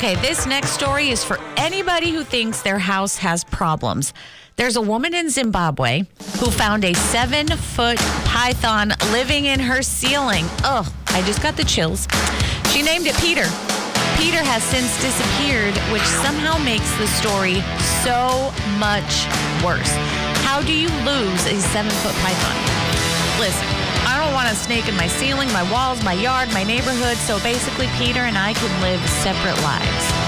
Okay, this next story is for anybody who thinks their house has problems. There's a woman in Zimbabwe who found a 7-foot python living in her ceiling. Ugh, I just got the chills. She named it Peter. Peter has since disappeared, which somehow makes the story so much worse. How do you lose a 7-foot python? Listen, I don't want a snake in my ceiling, my walls, my yard, my neighborhood, so basically Peter and I can live separate lives.